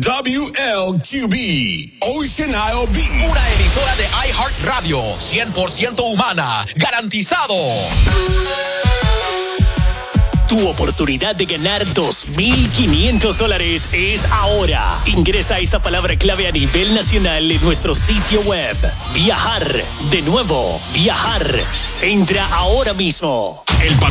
WLQB, Ocean Isle Beach. Una emisora de iHeartRadio, 100% humana, garantizado. Tu oportunidad de ganar $2,500 es ahora. Ingresa esta palabra clave a nivel nacional en nuestro sitio web. Viajar. De nuevo, viajar. Entra ahora mismo. El